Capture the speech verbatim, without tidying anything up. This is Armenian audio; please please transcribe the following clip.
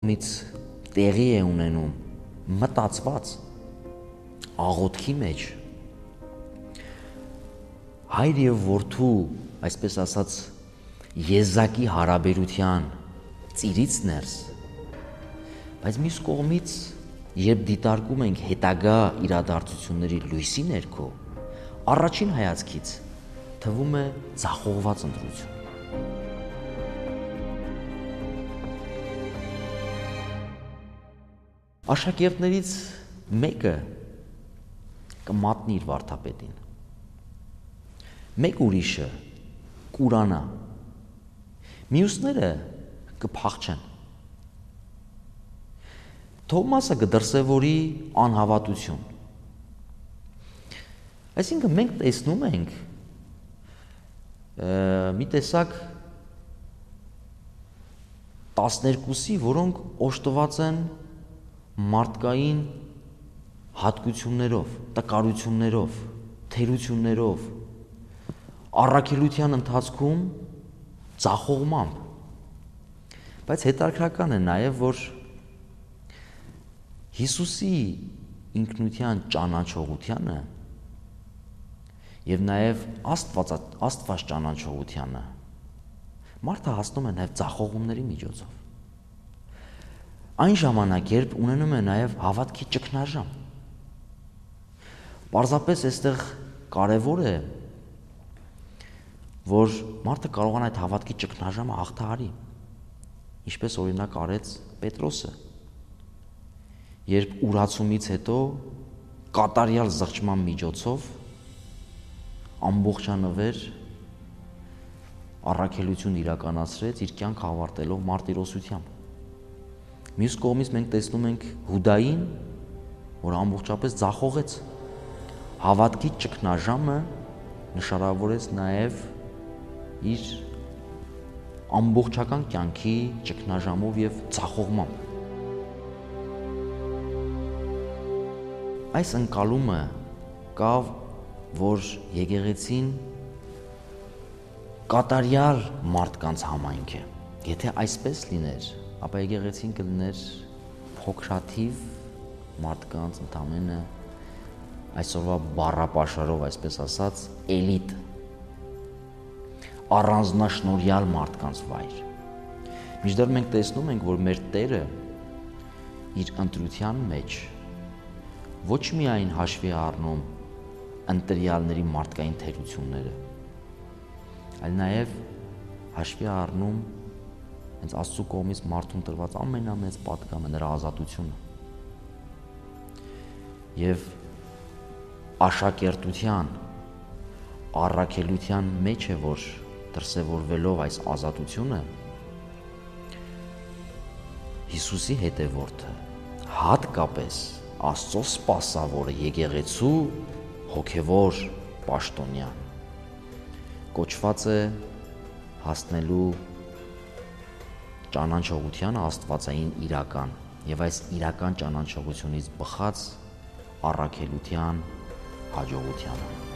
կողմից տեղի է ունենում մտածված աղոթքի մեջ, հայր եւ որդու, այսպես ասած, եզակի հարաբերության ծիրից ներս, բայց մյուս կողմից, երբ դիտարկում ենք հետագա իրադարձությունների լույսի ներքո, առաջին հայացքից թվում է ձախողված ընտրություն։ Աշակերտներից մեկը կմատնի իր վարդապետին, մեկ ուրիշը կուրանա, մյուսները կփախչեն։ Թովմասը կդրսևորի անհավատություն։ Այսինքն մենք տեսնում ենք մի տեսակ տասներկուսի, որոնք օժտված են մարդկային հատկություններով, տկարություններով, թերություններով, առաքելության ընթացքում ձախողմամբ։ Բայց հետաքրքրական է նաև, որ Հիսուսի ինքնության ճանաչողությանը եւ նաև Աստված Աստված ճանաչողությանը մարդը հասնում է նաև ձախողումների միջոցով։ Այն ժամանակ, երբ ունենում է նաև հավատքի ճգնաժամ։ Պարզապես այստեղ կարևոր է, որ մարդը կարողանա այդ հավատքի ճգնաժամը հաղթահարի, ինչպես օրինակ արեց Պետրոսը, երբ ուրացումից հետո կատարյալ զղջման միջոցով ամբողջանվեր առաքելություն իրականացրեց իր կյանքը ավարտելով մարտիրոսությամբ։ Մյուս կողմից մենք տեսնում ենք Հուդային, որ ամբողջապես ձախողեց։ Հավատքի ճգնաժամը նշանավորեց նաև իր ամբողջական կյանքի ճգնաժամով եւ ձախողմամբ։ Այս ընկալումը կա, որ եկեղեցին կատարյալ մարդկանց համայնք է։ Եթե այսպես լիներ, ապա եկեղեցին կլիներ փոքրաթիվ մարդկանց ընդամենը այսօրվա բառապաշարով, այսպես ասած, էլիտ, առանձնաշնորհյալ մարդկանց վայր։ Մինչդեռ մենք տեսնում ենք, որ մեր Տերը իր ընտրության մեջ ոչ միայն հաշվի առնում ընտրյալների մարդկային թերությունները, այլ նաև հաշվի առնում հենց Աստծո կողմից մարդուն տրված ամենամեծ պատգամը, նրա ազատությունը։ Եվ աշակերտության, առաքելության մեջ է, որ դրսևորվելով այս ազատությունը, Հիսուսի հետևորդը, հատկապես Աստծո սպասավորը, եկեղեցու հոգևոր պաշտոնյան, կոչված է հասնելու ճանաչողությանը աստվածային իրական եւ այս իրական ճանաչողությունից բխած առաքելության հաջողությանը։